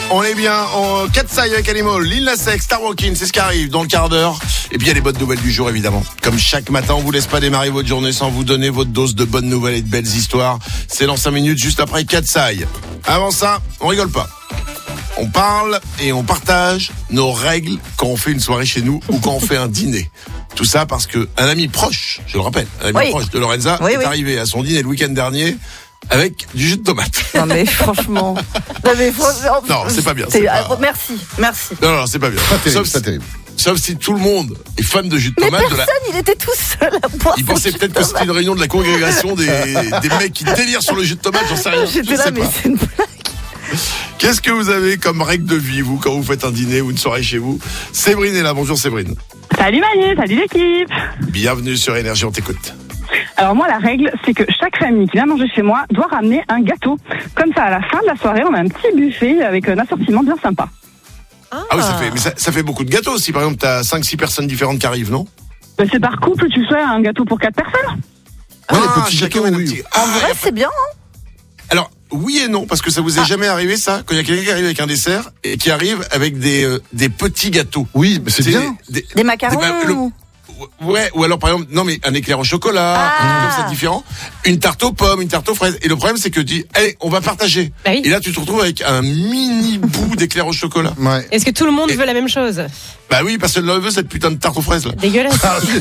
On est bien en Katsai avec Animal, Lil Nas X, Star Walking, c'est ce qui arrive dans le quart d'heure. Et puis il y a les bonnes nouvelles du jour évidemment. Comme chaque matin, on vous laisse pas démarrer votre journée sans vous donner votre dose de bonnes nouvelles et de belles histoires. C'est dans 5 minutes juste après Katsai. Avant ça, on rigole pas. On parle et on partage nos règles quand on fait une soirée chez nous ou quand on fait un dîner. Tout ça parce que un ami proche, je le rappelle, un ami proche de Lorenza est arrivé à son dîner le week-end dernier avec du jus de tomate. Non mais franchement. Non, c'est pas bien. Merci. Non, c'est pas bien. C'est terrible. Sauf si tout le monde est fan de jus de Mais tomate. personne, il était tout seul à boire. Il pensait peut-être que c'était une réunion de la congrégation des mecs qui délirent sur le jus de tomate, j'en sais rien. J'étais là, mais c'est une blague. Qu'est-ce que vous avez comme règle de vie, vous, quand vous faites un dîner ou une soirée chez vous? Séverine est là, bonjour Séverine. Salut Manu, salut l'équipe. Bienvenue sur Énergie, on t'écoute. Alors moi, la règle, c'est que chaque famille qui vient manger chez moi doit ramener un gâteau. Comme ça, à la fin de la soirée, on a un petit buffet avec un assortiment bien sympa. Ah oui, ça fait beaucoup de gâteaux. Si par exemple t'as 5-6 personnes différentes qui arrivent, non? C'est par couple, tu fais un gâteau pour 4 personnes. Ouais, les petits gâteaux, oui. En vrai, c'est bien, hein. Alors, oui et non, parce que ça vous est jamais arrivé, ça, quand il y a quelqu'un qui arrive avec un dessert et qui arrive avec des petits gâteaux. Oui, mais c'est bien. Des macarons. Ouais, ou alors par exemple, non mais un éclair au chocolat, un truc comme ça différent, une tarte aux pommes, une tarte aux fraises. Et le problème c'est que tu dis, allez, on va partager. Bah oui. Et là tu te retrouves avec un mini bout d'éclair au chocolat. Ouais. Est-ce que tout le monde veut la même chose? Bah oui, parce que l'on veut cette putain de tarte aux fraises là. Dégueulasse.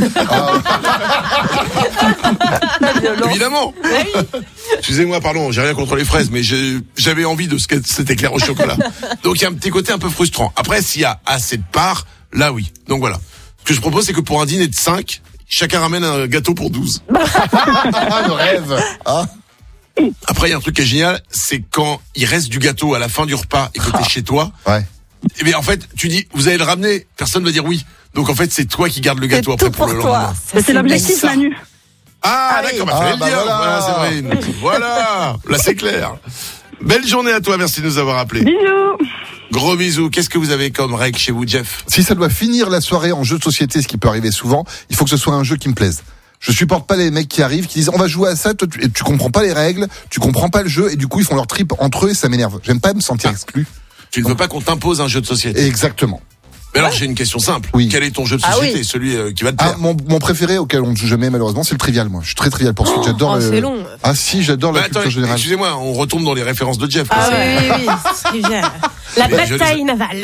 Évidemment. Bah oui. Excusez-moi, pardon, j'ai rien contre les fraises, mais j'avais envie de cet éclair au chocolat. Donc il y a un petit côté un peu frustrant. Après, s'il y a assez de parts, là oui. Donc voilà. Ce que je propose, c'est que pour un dîner de 5, chacun ramène un gâteau pour 12. Ah, le rêve. Ah. Après, il y a un truc qui est génial, c'est quand il reste du gâteau à la fin du repas et que t'es chez toi. Ouais. Et bien en fait, tu dis, vous allez le ramener, personne va dire oui. Donc en fait, c'est toi qui gardes le gâteau après pour le lendemain. C'est l'objectif, Manu. Ah, d'accord, fallait le dire. Voilà, Séverine. Voilà, là c'est clair. Belle journée à toi, merci de nous avoir appelés. Bisous. Gros bisous. Qu'est-ce que vous avez comme règle chez vous, Jeff? Si ça doit finir la soirée en jeu de société, ce qui peut arriver souvent, il faut que ce soit un jeu qui me plaise. Je supporte pas les mecs qui arrivent, qui disent on va jouer à ça, toi, tu comprends pas les règles, tu comprends pas le jeu, et du coup ils font leur trip entre eux et ça m'énerve. J'aime pas me sentir exclu. Tu ne veux pas qu'on t'impose un jeu de société? Exactement. Mais alors j'ai une question simple. Oui. Quel est ton jeu de société, celui qui va te plaire? Mon préféré auquel on ne joue jamais malheureusement, c'est le Trivial. Moi, je suis très Trivial pour suite. J'adore. C'est long. Ah si, j'adore la culture générale. Excusez-moi, on retombe dans les références de Jeff. Ah oui, c'est bien. La bataille navale.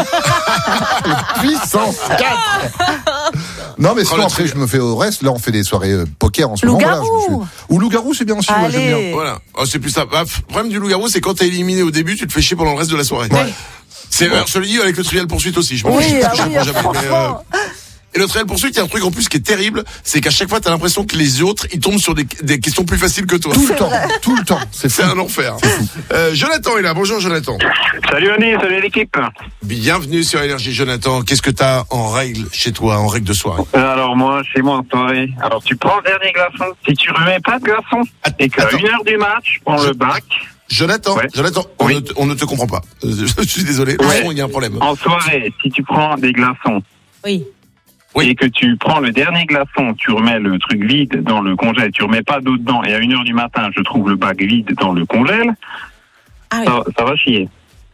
Puissance 4. Non mais sinon après je me fais au reste. Là on fait des soirées poker en ce moment. Loup-garou. Ou loup-garou c'est bien aussi. Moi, j'aime bien. Voilà. Oh, c'est plus ça. Le problème du loup-garou, c'est quand t'es éliminé au début, tu te fais chier pendant le reste de la soirée. Ouais. C'est je le dis avec le Trivial Poursuite aussi. Je m'en fiche. Franchement. Et le Trivial Poursuite, il y a un truc en plus qui est terrible, c'est qu'à chaque fois, t'as l'impression que les autres, ils tombent sur des questions plus faciles que toi. Tout le temps. C'est un enfer. Jonathan est là. Bonjour Jonathan. Salut Annie, salut l'équipe. Bienvenue sur Énergie Jonathan. Qu'est-ce que t'as en règle chez toi, en règle de soirée? Alors moi, chez moi en soirée, alors tu prends le dernier glaçon. Si tu remets pas de glaçon et qu'à 1h du match, tu prends le bac. Jonathan, Oui. on ne te comprend pas. Je suis désolé. Le son, il y a un problème. En soirée, si tu prends des glaçons. Oui. Et que tu prends le dernier glaçon, tu remets le truc vide dans le congèle, tu remets pas d'eau dedans, et à 1h du matin, je trouve le bac vide dans le congèle, ça va chier.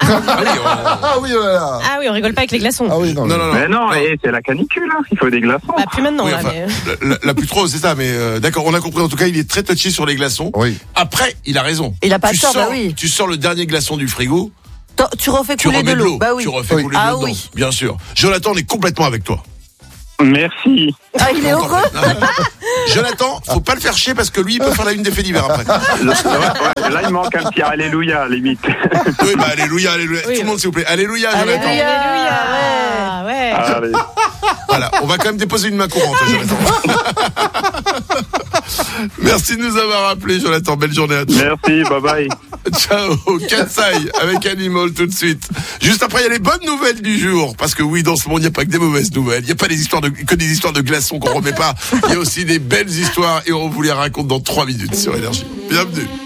Ah oui, voilà. Ah oui, on rigole pas avec les glaçons. Ah oui, non. Mais non, c'est la canicule, hein. Il faut des glaçons. Bah, plus maintenant, là, la plus trop, c'est ça, mais d'accord, on a compris. En tout cas, il est très touchy sur les glaçons. Oui. Après, il a raison. Il a pas tort, bah oui. Tu sors le dernier glaçon du frigo. Tu refais couler remets de l'eau. Bah oui. Tu refais couler de l'eau dedans, bien sûr. Jonathan, on est complètement avec toi. Merci. Ah, il est heureux. Jonathan, faut pas le faire chier parce que lui, il peut faire la une des faits divers après. Là, il manque un petit alléluia, limite. Oui, bah, alléluia. Oui. Tout le monde, s'il vous plaît. Alléluia, Jonathan. Alléluia, ouais. Allez. Voilà, on va quand même déposer une main courante, Jonathan. Merci de nous avoir appelés, Jonathan. Belle journée à toi. Merci, bye bye. Ciao, Katsai avec Animal tout de suite. Juste après, il y a les bonnes nouvelles du jour. Parce que oui, dans ce monde, il n'y a pas que des mauvaises nouvelles. Il n'y a pas que des histoires de glaçons qu'on remet pas. Il y a aussi des belles histoires et on vous les raconte dans 3 minutes sur Énergie. Bienvenue.